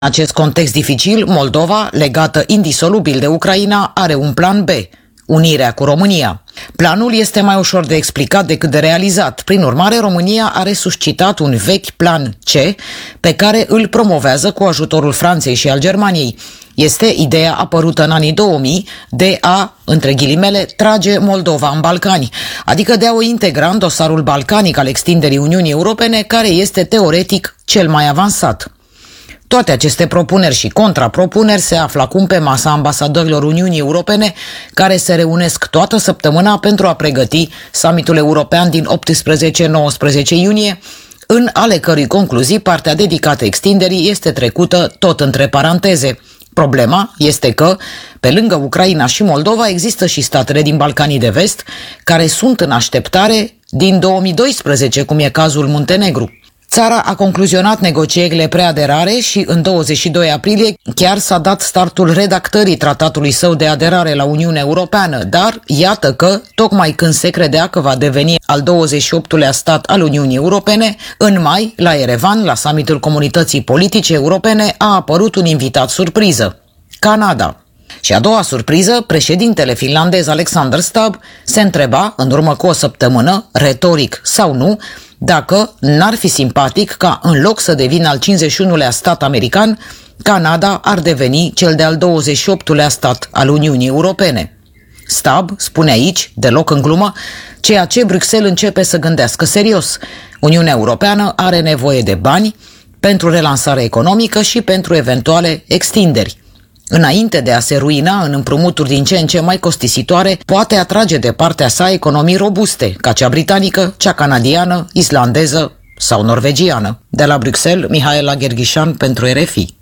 În acest context dificil, Moldova, legată indisolubil de Ucraina, are un plan B, unirea cu România. Planul este mai ușor de explicat decât de realizat. Prin urmare, România a resuscitat un vechi plan C pe care îl promovează cu ajutorul Franței și al Germaniei. Este ideea apărută în anii 2000 de a, între ghilimele, trage Moldova în Balcani, adică de a o integra în dosarul balcanic al extinderii Uniunii Europene, care este teoretic cel mai avansat. Toate aceste propuneri și contrapropuneri se află acum pe masa ambasadorilor Uniunii Europene, care se reunesc toată săptămâna pentru a pregăti summitul european din 18-19 iunie, în ale cărui concluzii partea dedicată extinderii este trecută tot între paranteze. Problema este că, pe lângă Ucraina și Moldova, există și statele din Balcanii de Vest, care sunt în așteptare din 2012, cum e cazul Muntenegru. Țara a concluzionat negocierile preaderare și în 22 aprilie chiar s-a dat startul redactării tratatului său de aderare la Uniunea Europeană, dar iată că, tocmai când se credea că va deveni al 28-lea stat al Uniunii Europene, în mai, la Erevan, la summitul Comunității Politice Europene, a apărut un invitat surpriză: Canada. Și a doua surpriză, președintele finlandez Alexander Stubb se întreba, în urmă cu o săptămână, retoric sau nu, dacă n-ar fi simpatic ca, în loc să devină al 51-lea stat american, Canada ar deveni cel de-al 28-lea stat al Uniunii Europene. Stubb spune aici, deloc în glumă, ceea ce Bruxelles începe să gândească serios. Uniunea Europeană are nevoie de bani pentru relansare economică și pentru eventuale extinderi. Înainte de a se ruina în împrumuturi din ce în ce mai costisitoare, poate atrage de partea sa economii robuste, ca cea britanică, cea canadiană, islandeză sau norvegiană. De la Bruxelles, Mihaela Gherghișan pentru RFI.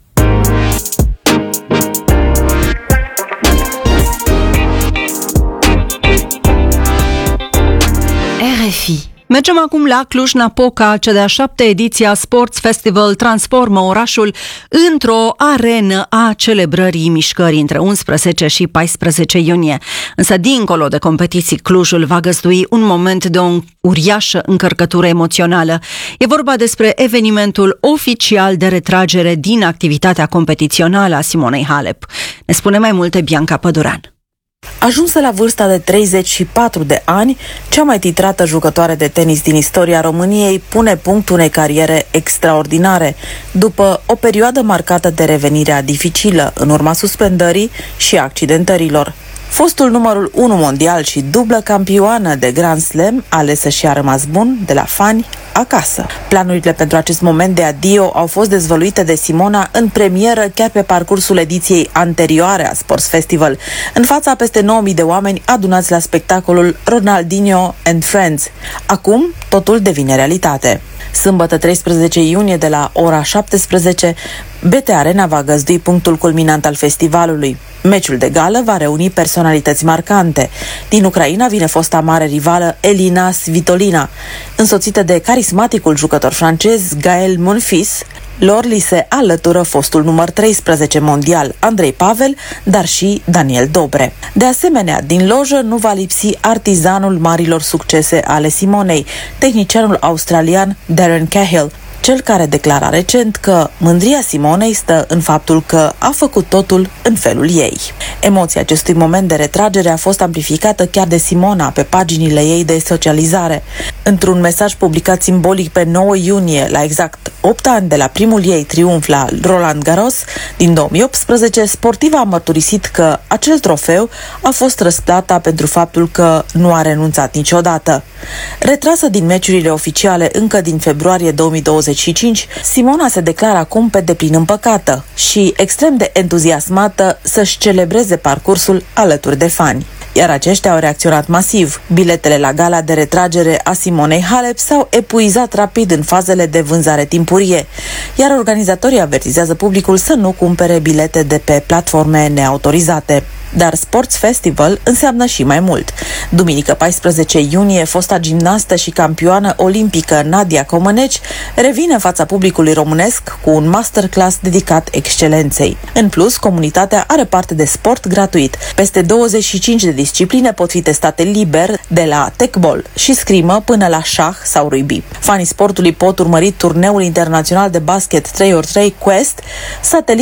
RFI. Mergem acum la Cluj-Napoca. Cea de-a 7-a ediție a Sports Festival transformă orașul într-o arenă a celebrării mișcării între 11 și 14 iunie. Însă, dincolo de competiții, Clujul va găzdui un moment de o uriașă încărcătură emoțională. E vorba despre evenimentul oficial de retragere din activitatea competițională a Simonei Halep. Ne spune mai multe Bianca Păduran. Ajunsă la vârsta de 34 de ani, cea mai titrată jucătoare de tenis din istoria României pune punct unei cariere extraordinare, după o perioadă marcată de revenirea dificilă în urma suspendării și accidentărilor. Fostul numărul 1 mondial și dublă campioană de Grand Slam, alesă și a rămas bun de la fani acasă. Planurile pentru acest moment de adio au fost dezvăluite de Simona în premieră chiar pe parcursul ediției anterioare a Sports Festival, în fața peste 9.000 de oameni adunați la spectacolul Ronaldinho and Friends. Acum, totul devine realitate. Sâmbătă 13 iunie de la ora 17, BT Arena va găzdui punctul culminant al festivalului. Meciul de gală va reuni personalități marcante. Din Ucraina vine fosta mare rivală Elina Svitolina, însoțită de carismaticul jucător francez Gaël Monfils. Lor li se alătură fostul număr 13 mondial Andrei Pavel, dar și Daniel Dobre. De asemenea, din lojă nu va lipsi artizanul marilor succese ale Simonei, tehnicianul australian Darren Cahill, cel care declara recent că mândria Simonei stă în faptul că a făcut totul în felul ei. Emoția acestui moment de retragere a fost amplificată chiar de Simona pe paginile ei de socializare. Într-un mesaj publicat simbolic pe 9 iunie, la exact 8 ani de la primul ei triumf la Roland Garros din 2018, sportiva a mărturisit că acel trofeu a fost răsplata pentru faptul că nu a renunțat niciodată. Retrasă din meciurile oficiale încă din februarie 2025, Simona se declară acum pe deplin împăcată și extrem de entuziasmată să-și celebreze parcursul alături de fani. Iar aceștia au reacționat masiv. Biletele la gala de retragere a Simonei Halep s-au epuizat rapid în fazele de vânzare timpurie, iar organizatorii avertizează publicul să nu cumpere bilete de pe platforme neautorizate. Dar Sports Festival înseamnă și mai mult. Duminică 14 iunie, fosta gimnastă și campioană olimpică Nadia Comăneci revine în fața publicului românesc cu un masterclass dedicat excelenței. În plus, comunitatea are parte de sport gratuit. Peste 25 de discipline pot fi testate liber, de la tecbol și scrimă până la șah sau rugby. Fanii sportului pot urmări turneul internațional de basket 3x3 Quest, satelit